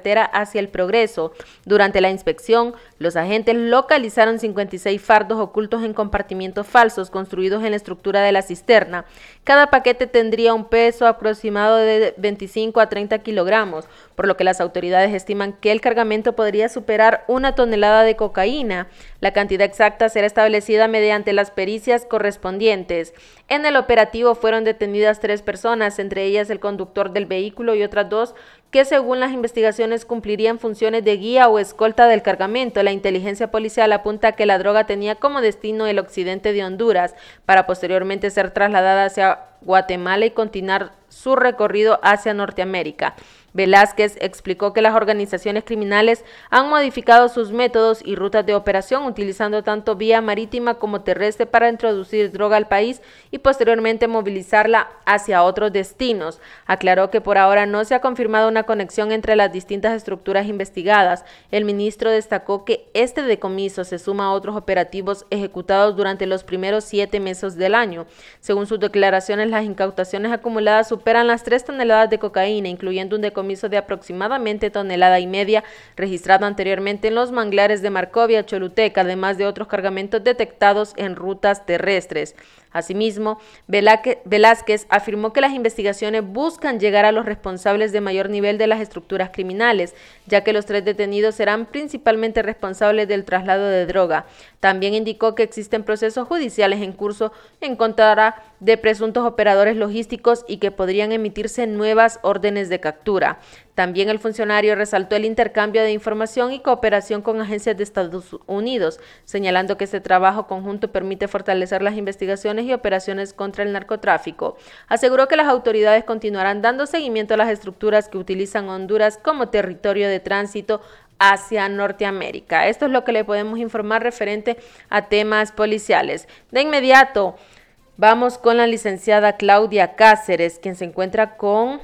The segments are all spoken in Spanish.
carretera hacia El Progreso. Durante la inspección, los agentes localizaron 56 fardos ocultos en compartimientos falsos construidos en la estructura de la cisterna. Cada paquete tendría un peso aproximado de 25 a 30 kilogramos, por lo que las autoridades estiman que el cargamento podría superar 1 tonelada de cocaína. La cantidad exacta será establecida mediante las pericias correspondientes. En el operativo fueron detenidas 3 personas, entre ellas el conductor del vehículo y otras 2 que según las investigaciones cumplirían funciones de guía o escolta del cargamento. La inteligencia policial apunta a que la droga tenía como destino el occidente de Honduras, para posteriormente ser trasladada hacia Guatemala y continuar su recorrido hacia Norteamérica. Velázquez explicó que las organizaciones criminales han modificado sus métodos y rutas de operación, utilizando tanto vía marítima como terrestre para introducir droga al país y posteriormente movilizarla hacia otros destinos. Aclaró que por ahora no se ha confirmado una conexión entre las distintas estructuras investigadas. El ministro destacó que este decomiso se suma a otros operativos ejecutados durante los primeros 7 meses del año. Según sus declaraciones, las incautaciones acumuladas superan las 3 toneladas de cocaína, incluyendo un decomiso de aproximadamente 1,5 toneladas registrado anteriormente en los manglares de Marcovia, Choluteca, además de otros cargamentos detectados en rutas terrestres. Asimismo, Velázquez afirmó que las investigaciones buscan llegar a los responsables de mayor nivel de las estructuras criminales, ya que los 3 detenidos serán principalmente responsables del traslado de droga. También indicó que existen procesos judiciales en curso en contra de presuntos operadores logísticos y que podrían emitirse nuevas órdenes de captura. También el funcionario resaltó el intercambio de información y cooperación con agencias de Estados Unidos, señalando que este trabajo conjunto permite fortalecer las investigaciones y operaciones contra el narcotráfico. Aseguró que las autoridades continuarán dando seguimiento a las estructuras que utilizan Honduras como territorio de tránsito hacia Norteamérica. Esto es lo que le podemos informar referente a temas policiales. De inmediato, vamos con la licenciada Claudia Cáceres, quien se encuentra con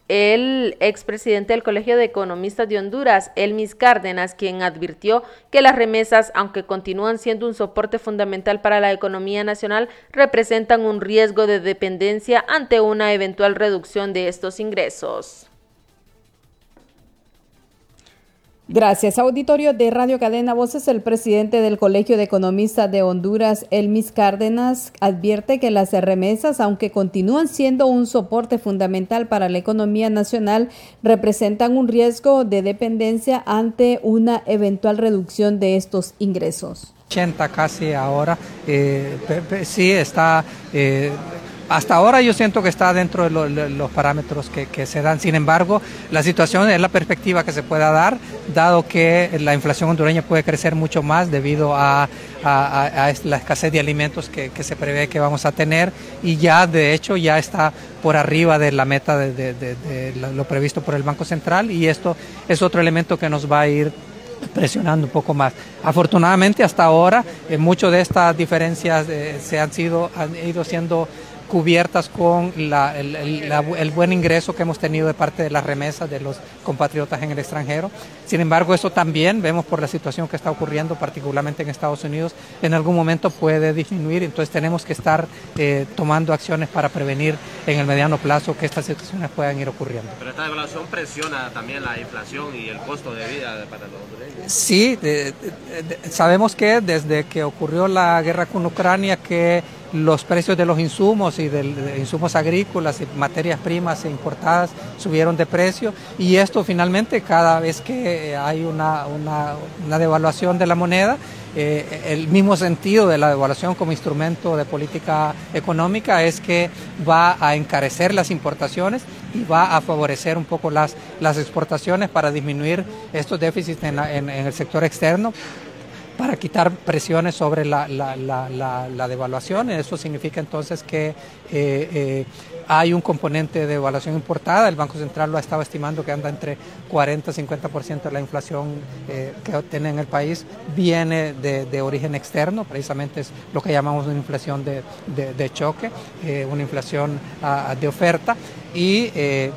el expresidente del Colegio de Economistas de Honduras, Elmis Cárdenas, quien advirtió que las remesas, aunque continúan siendo un soporte fundamental para la economía nacional, representan un riesgo de dependencia ante una eventual reducción de estos ingresos. Gracias, auditorio de Radio Cadena Voces. El presidente del Colegio de Economistas de Honduras, Elmis Cárdenas, advierte que las remesas, aunque continúan siendo un soporte fundamental para la economía nacional, representan un riesgo de dependencia ante una eventual reducción de estos ingresos. 80 casi ahora, sí está... Hasta ahora yo siento que está dentro de los parámetros que se dan. Sin embargo, la situación es la perspectiva que se pueda dar, dado que la inflación hondureña puede crecer mucho más debido a la escasez de alimentos que se prevé que vamos a tener, y ya de hecho ya está por arriba de la meta de lo previsto por el Banco Central, y esto es otro elemento que nos va a ir presionando un poco más. Afortunadamente hasta ahora muchas de estas diferencias han ido siendo cubiertas con el buen ingreso que hemos tenido de parte de las remesas de los compatriotas en el extranjero. Sin embargo, eso también vemos por la situación que está ocurriendo, particularmente en Estados Unidos, en algún momento puede disminuir, entonces tenemos que estar tomando acciones para prevenir en el mediano plazo que estas situaciones puedan ir ocurriendo. Pero esta devaluación presiona también la inflación y el costo de vida para los hondureños. Sí, sabemos que desde que ocurrió la guerra con Ucrania, que los precios de los insumos y de insumos agrícolas y materias primas importadas subieron de precio, y esto finalmente cada vez que hay una devaluación de la moneda, el mismo sentido de la devaluación como instrumento de política económica es que va a encarecer las importaciones y va a favorecer un poco las exportaciones para disminuir estos déficits en el sector externo, para quitar presiones sobre la devaluación. Eso significa entonces que hay un componente de devaluación importada. El Banco Central lo ha estado estimando que anda entre 40 y 50% de la inflación que tiene en el país viene de origen externo, precisamente es lo que llamamos una inflación de choque, una inflación de oferta, y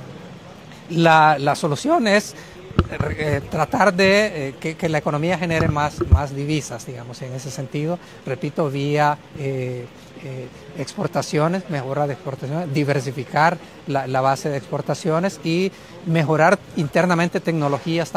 la solución es tratar de que la economía genere más divisas, digamos, en ese sentido, repito, vía exportaciones, mejora de exportaciones, diversificar la base de exportaciones y mejorar internamente tecnologías